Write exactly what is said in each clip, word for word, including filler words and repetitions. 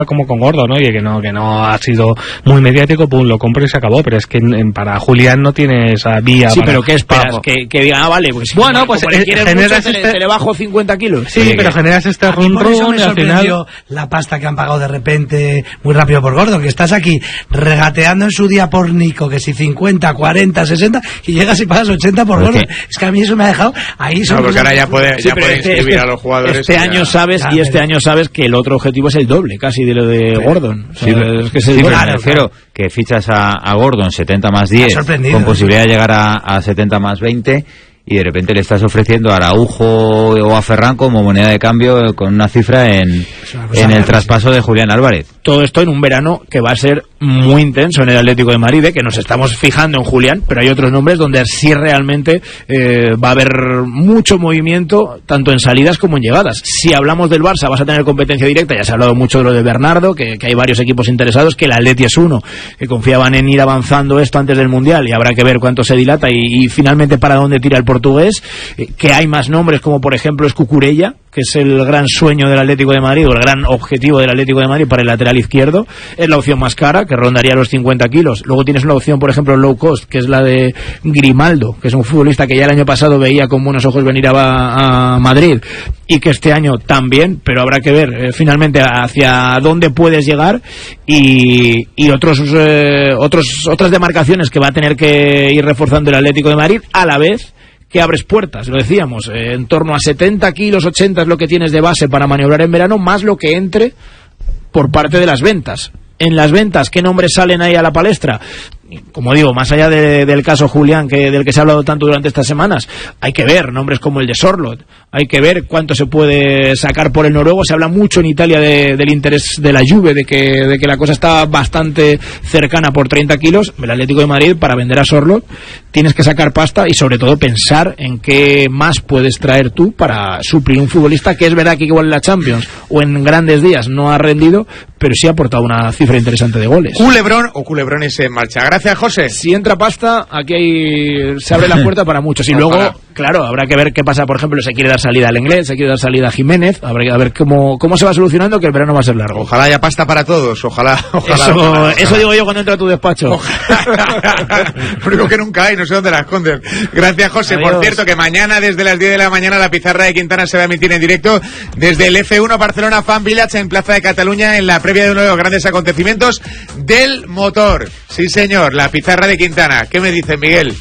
como con Gordon, ¿no? Oye, que no, que no ha sido muy mediático, pum, lo compro y se acabó, pero es que en, en, para Julián no tiene esa vía. Sí, para, pero ¿qué esperas? para... Que, que diga, ah, vale, pues si bueno, como, pues como le quieres generas mucho, este... te, le, te le bajo cincuenta kilos. Sí, Oye, pero que... generas este run run y al final... la pasta que han pagado de repente muy rápido por Gordon, que estás aquí regateando en su día por Nico, que si cincuenta, cuarenta, sesenta, y llegas y pagas ochenta por Gordon. Es que a mí eso me ha dejado ahí. No, porque ahora ya puede, sí, ya puede este, inscribir este, a los jugadores. Este año ya... sabes, ya, y este pero... año sabes que el otro objetivo es el doble, casi, de lo de Gordon. O sea, sí, pero, es que es el sí, doble. pero me refiero que fichas a, a Gordon setenta más diez, con posibilidad de llegar a, a setenta más veinte, y de repente le estás ofreciendo a Araujo o a Ferran como moneda de cambio con una cifra en, en el traspaso de Julián Álvarez. Todo esto en un verano que va a ser muy intenso en el Atlético de Madrid, ¿eh? Que nos estamos fijando en Julián, pero hay otros nombres donde sí realmente eh, va a haber mucho movimiento, tanto en salidas como en llegadas. Si hablamos del Barça, vas a tener competencia directa, ya se ha hablado mucho de lo de Bernardo, que, que hay varios equipos interesados, que el Atleti es uno, que confiaban en ir avanzando esto antes del Mundial, y habrá que ver cuánto se dilata y, y finalmente para dónde tira el portugués, eh, que hay más nombres, como por ejemplo es Cucurella, que es el gran sueño del Atlético de Madrid, o el gran objetivo del Atlético de Madrid para el lateral izquierdo. Es la opción más cara, que rondaría los cincuenta kilos. Luego tienes una opción, por ejemplo, low cost, que es la de Grimaldo, que es un futbolista que ya el año pasado veía con buenos ojos venir a, a Madrid, y que este año también, pero habrá que ver eh, finalmente hacia dónde puedes llegar, y, y otros, eh, otros otras demarcaciones que va a tener que ir reforzando el Atlético de Madrid, a la vez que abres puertas, lo decíamos, eh, en torno a setenta kilos, ochenta es lo que tienes de base para maniobrar en verano, más lo que entre por parte de las ventas. En las ventas, ¿qué nombres salen ahí a la palestra? Como digo, más allá de, del caso Julián, que del que se ha hablado tanto durante estas semanas, hay que ver nombres como el de Sorloth, hay que ver cuánto se puede sacar por el noruego. Se habla mucho en Italia de, del interés de la Juve, de que, de que la cosa está bastante cercana por treinta kilos. El Atlético de Madrid, para vender a Sorloth, tienes que sacar pasta y sobre todo pensar en qué más puedes traer tú para suplir un futbolista que es verdad que igual en la Champions o en grandes días no ha rendido, pero sí ha aportado una cifra interesante de goles. Culebrón o culebrones en marcha. Gracias, José. Si entra pasta, aquí hay, se abre la puerta para muchos. Y luego, claro, habrá que ver qué pasa. Por ejemplo, se quiere dar salida al Inglés, se quiere dar salida a Jiménez. Habrá que ver cómo, cómo se va solucionando, que el verano va a ser largo. Ojalá haya pasta para todos. Ojalá, ojalá. Eso, ojalá, eso ojalá. digo yo cuando entro a tu despacho. Lo único que nunca hay, no sé dónde la esconden. Gracias, José. Adiós. Por cierto, que mañana desde las diez de la mañana la pizarra de Quintana se va a emitir en directo desde el F uno Barcelona Fan Village en Plaza de Cataluña, en la previa de uno de los grandes acontecimientos del motor. Sí, señor, la pizarra de Quintana. ¿Qué me dice Miguel?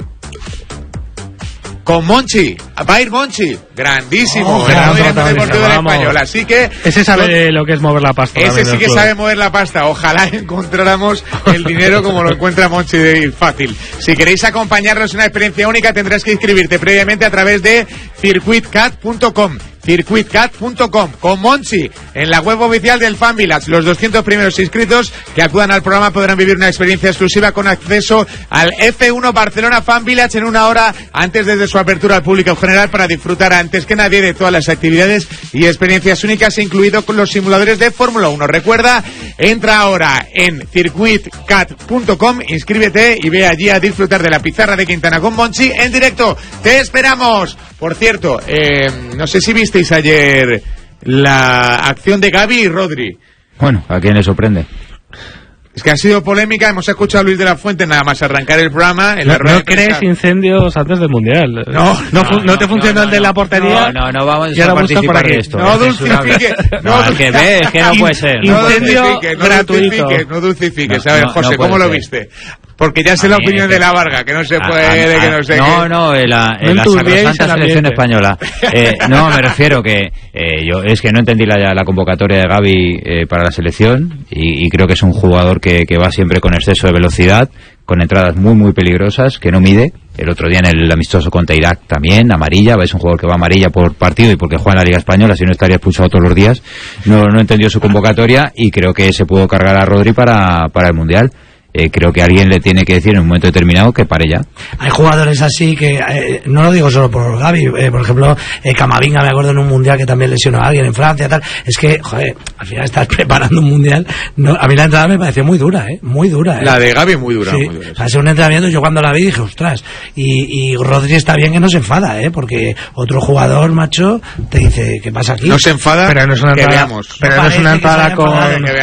Con Monchi, va a ir Monchi, grandísimo, oh, el nuevo vamos, director vamos, deportivo del vamos. Español, así que ese sabe lo que es mover la pasta. Ese sí que sabe mover la pasta. Ojalá encontráramos el dinero como lo encuentra Monchi de ir fácil. Si queréis acompañarnos en una experiencia única, tendrás que inscribirte previamente a través de circuit cat punto com. circuit cat punto com, con Monchi en la web oficial del Fan Village. Los doscientos primeros inscritos que acudan al programa podrán vivir una experiencia exclusiva con acceso al F uno Barcelona Fan Village en una hora antes desde su apertura al público general, para disfrutar antes que nadie de todas las actividades y experiencias únicas, incluido con los simuladores de Fórmula uno. Recuerda, entra ahora en circuit cat punto com, inscríbete y ve allí a disfrutar de la pizarra de Quintana con Monchi en directo. ¡Te esperamos! Por cierto, eh, no sé si visteis ayer la acción de Gavi y Rodri. Bueno, ¿a quién le sorprende? Es que ha sido polémica, hemos escuchado a Luis de la Fuente nada más arrancar el programa. En no la rueda no de prensa. crees incendios antes del Mundial. No, no, no, no, no te funciona no, el de no, la portería. No, no, no vamos y a ahora buscas participar por de aquí. esto. No es dulcifique. No, No, el que ve es que no puede ser. No Incendio dulcifique, no gratuito. dulcifique, no dulcifiques. No, A ver, no, José, no ¿cómo lo ser. viste? Porque ya sé A la mí, opinión que- de la Varga, que no se A- puede, a- que no sé no, qué. no, en la, en No la enturbiéis sacrosanta el selección ambiente. española. Eh, no, me refiero que eh, yo es que no entendí la, la convocatoria de Gavi eh, para la selección, y, y creo que es un jugador que, que va siempre con exceso de velocidad, con entradas muy muy peligrosas, que no mide. El otro día en el amistoso contra Irak también, amarilla, es un jugador que va amarilla por partido y porque juega en la Liga Española, si no estaría expulsado todos los días. No, no entendió su convocatoria y creo que se pudo cargar a Rodri para, para el Mundial. eh, creo que alguien le tiene que decir en un momento determinado que pare ya. Hay jugadores así que, eh, no lo digo solo por Gavi, eh, por ejemplo, eh, Camavinga, me acuerdo en un mundial que también lesionó a alguien en Francia, tal. Es que, joder, al final estás preparando un mundial. No, a mí la entrada me pareció muy dura, ¿eh? Muy dura, ¿eh? La de Gavi muy dura. Sí, muy dura, sí. Hace un entrenamiento, yo cuando la vi dije, ostras, y, y Rodri está bien que no se enfada, ¿eh? Porque otro jugador, macho, te dice, ¿qué pasa aquí? No se enfada, pero no es una que entrada, veamos. pero no es una entrada con